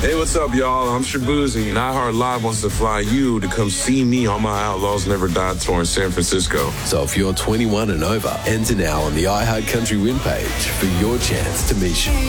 Hey, what's up, y'all? I'm Shabuzi, and iHeart Live wants to fly you to come see me on my Outlaws Never Die tour in San Francisco. So if you're 21 and over, enter now on the iHeart Country Win page for your chance to meet